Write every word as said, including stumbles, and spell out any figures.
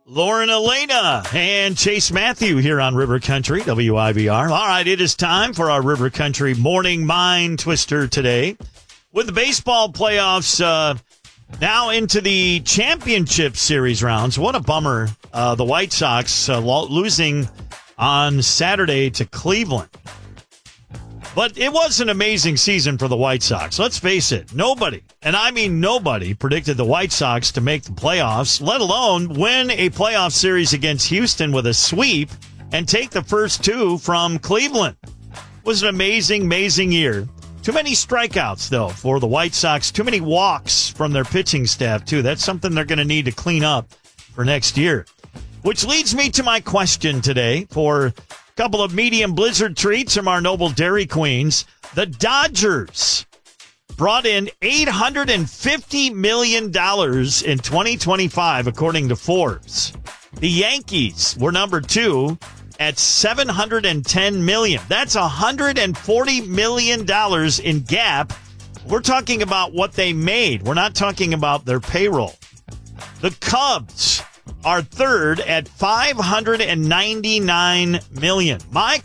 Lauren Elena and Chase Matthew here on River Country, W I B R. All right, it is time for our River Country Morning Mind Twister today. With the baseball playoffs uh, now into the championship series rounds, what a bummer. Uh, the White Sox uh, lo- losing on Saturday to Cleveland. But it was an amazing season for the White Sox. Let's face it, nobody, and I mean nobody, predicted the White Sox to make the playoffs, let alone win a playoff series against Houston with a sweep and take the first two from Cleveland. It was an amazing, amazing year. Too many strikeouts, though, for the White Sox. Too many walks from their pitching staff, too. That's something they're going to need to clean up for next year. Which leads me to my question today for couple of medium blizzard treats from our noble Dairy Queens. The Dodgers brought in eight hundred fifty million dollars in twenty twenty-five, according to Forbes. The Yankees were number two at seven hundred ten million dollars. That's one hundred forty million dollars in gap. We're talking about what they made. We're not talking about their payroll. The Cubs are third at five hundred ninety-nine million dollars. My